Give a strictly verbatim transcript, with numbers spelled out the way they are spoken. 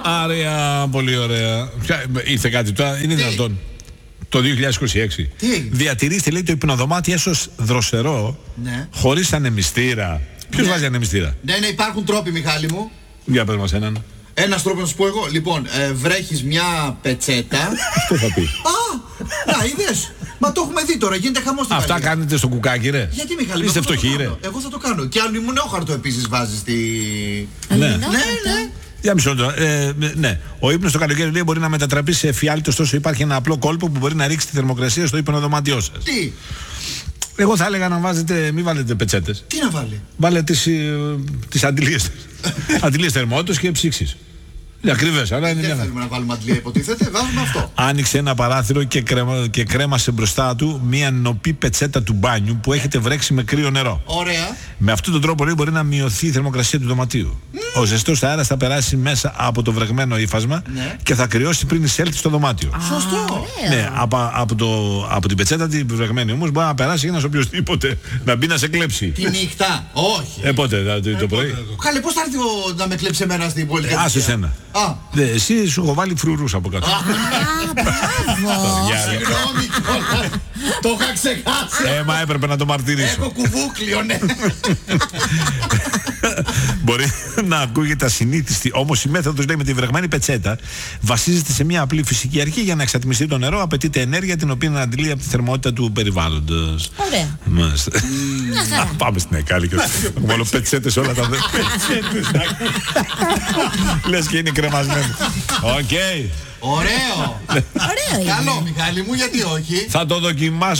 Άρια, πολύ ωραία. Ήρθε κάτι τώρα, είναι δυνατόν. Το δύο χιλιάδες είκοσι έξι. Τι? Διατηρήστε, λέει, το υπνοδωμάτι έσως δροσερό, ναι. χωρίς ανεμιστήρα. Ποιος ναι. βάζει ανεμιστήρα? Ναι, ναι, υπάρχουν τρόποι, Μιχάλη μου. Για πες μας έναν. Ένας τρόπος να σου πω εγώ. Λοιπόν, ε, βρέχεις μια πετσέτα. Αυτό θα πει. Α, να είδες. Μα το έχουμε δει τώρα, γίνεται χαμός στην Αυτά Γαλλία. κάνετε στο κουκάκι, ρε? Γιατί, Μιχάλη? Είστε φτωχοί, ρε? Εγώ θα το κάνω. Και αλουμινόχαρτο επίσης βάζεις στη... Ναι, ναι, ναι. Για μισό λεπτό. Ε, ναι. Ο ύπνος το καλοκαίρι, λέει, μπορεί να μετατραπεί σε εφιάλτη, ωστόσο υπάρχει ένα απλό κόλπο που μπορεί να ρίξει τη θερμοκρασία στο υπνοδωμάτιό σας. Τι? Εγώ θα έλεγα να βάζετε, μην βάλετε πετσέτες. Τι να βάλει? Βάλε τις, ε, τις αντιλίες. Αντιλίες θερμότητας και ψήξης. Είναι ακριβές, αλλά είναι Δεν μια... θέλουμε να βάλουμε αντλία, υποτίθεται, βάζουμε αυτό. Άνοιξε ένα παράθυρο και, κρέμα, και κρέμασε μπροστά του μία νοπή πετσέτα του μπάνιου που έχετε βρέξει με κρύο νερό. Ωραία. Με αυτόν τον τρόπο, λέει, μπορεί να μειωθεί η θερμοκρασία του δωματίου. Mm. Ο ζεστός αέρας θα περάσει μέσα από το βρεγμένο ύφασμα, ναι. και θα κρυώσει πριν εισέλθει στο δωμάτιο. Ah, σωστό. Ναι, από, από, το, από την πετσέτα την βρεγμένη όμως μπορεί να περάσει ένας οποιοσδήποτε να μπει να σε κλέψει. Τη νύχτα, όχι. Ε, πότε, το, το, ε, το πρωί. Καλέ, πώς θα έρθει ο, να με κλέψει εμένα στην πόλη? Ε, άσε σένα. Α. Δε, εσύ σου έχω βάλει φρουρούς από κάτω. Α, μπράβο. Συγγνώμη κιόλας. Το είχα ξεχάσει. Ε, μα έπρεπε να το μαρτυρήσω. Έχω κουβούκλιο, ναι. Μπορεί να ακούγεται ασυνήθιστη, όμως η μέθοδος, λέει, με τη βρεγμένη πετσέτα βασίζεται σε μια απλή φυσική αρχή. Για να εξατμιστεί το νερό απαιτείται ενέργεια την οποία αντλεί από τη θερμότητα του περιβάλλοντος. Ωραία. Μάλιστα. Πάμε στην Εκάλη και έχουμε όλο πετσέτες όλα τα δε. Λες και είναι κρεμασμένο. Οκ. Ωραίο. Ωραίο είναι. Καλό, Μιχάλη μου, γιατί όχι? Θα το δοκιμάσω.